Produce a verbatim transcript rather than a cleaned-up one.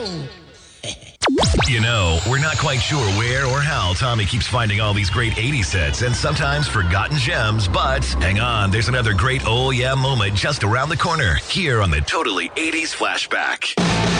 You know, we're not quite sure where or how Tommy keeps finding all these great eighties hits and sometimes forgotten gems, but hang on, there's another great oh yeah moment just around the corner here on the Totally eighties Flashback.